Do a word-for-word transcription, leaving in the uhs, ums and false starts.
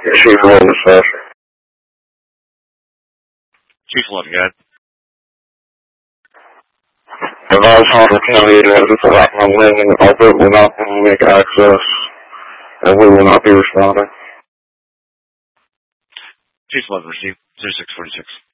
Chief eleven, dispatch. Chief eleven, go ahead. Advise Hunter County that it's a Rockland Landing, although we're not going to make access, and we will not be responding. Chief eleven, receive zero six four six.